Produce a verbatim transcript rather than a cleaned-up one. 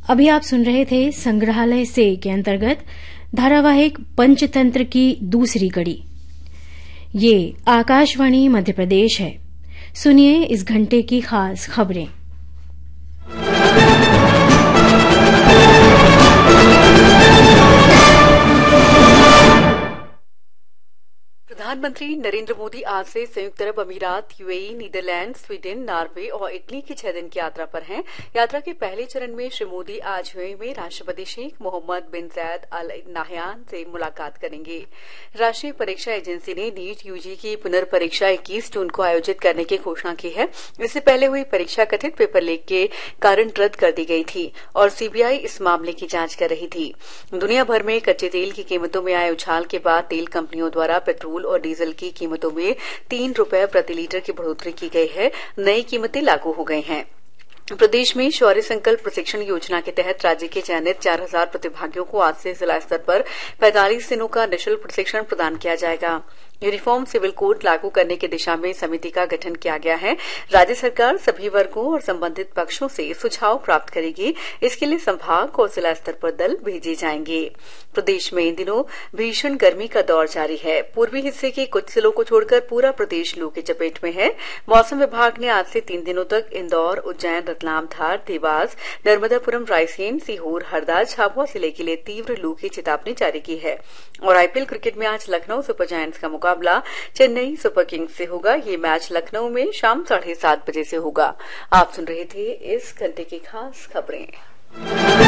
अभी आप सुन रहे थे संग्रहालय से के अंतर्गत धारावाहिक पंचतंत्र की दूसरी कड़ी। ये आकाशवाणी मध्य प्रदेश है। सुनिए इस घंटे की खास खबरें। प्रधानमंत्री नरेंद्र मोदी आज से संयुक्त अरब अमीरात, यूएई, नीदरलैंड, स्वीडन, नॉर्वे और इटली की छह दिन की यात्रा पर हैं। यात्रा के पहले चरण में श्री मोदी आज यूएई में राष्ट्रपति शेख मोहम्मद बिन जायद अल नाहयान से मुलाकात करेंगे। राष्ट्रीय परीक्षा एजेंसी ने नीट यूजी की पुनर्परीक्षा इक्कीस जून को आयोजित करने की घोषणा की है। इससे पहले हुई परीक्षा कथित पेपर लीक के कारण रद्द कर दी गई थी और सीबीआई इस मामले की जांच कर रही थी। दुनिया भर में कच्चे तेल की कीमतों में आए उछाल के बाद तेल कंपनियों द्वारा पेट्रोल और डीजल की कीमतों में तीन रुपए प्रति लीटर की बढ़ोतरी की गई है। नई कीमतें लागू हो गई हैं। प्रदेश में शौर्य संकल्प प्रशिक्षण योजना के तहत राज्य के चयनित चार हजार प्रतिभागियों को आज से जिला स्तर पर पैंतालीस दिनों का निःशुल्क प्रशिक्षण प्रदान किया जाएगा। यूनिफॉर्म सिविल कोड लागू करने की दिशा में समिति का गठन किया गया है। राज्य सरकार सभी वर्गों और संबंधित पक्षों से सुझाव प्राप्त करेगी। इसके लिए संभाग और जिला स्तर पर दल भेजे जाएंगे। प्रदेश में इन दिनों भीषण गर्मी का दौर जारी है। पूर्वी हिस्से के कुछ जिलों को छोड़कर पूरा प्रदेश लू की चपेट में है। मौसम विभाग ने आज से तीन दिनों तक इंदौर, उज्जैन, रतलाम, धार, देवास, नर्मदापुरम, रायसेन, सीहोर, हरदा, झाबुआ जिले के लिए तीव्र लू की चेतावनी जारी की है। और आईपीएल क्रिकेट में आज लखनऊ सुपर जायंट्स का मुकाबला चेन्नई सुपर किंग्स से होगा। ये मैच लखनऊ में शाम साढ़े सात बजे से होगा। आप सुन रहे थे इस घंटे की खास खबरें।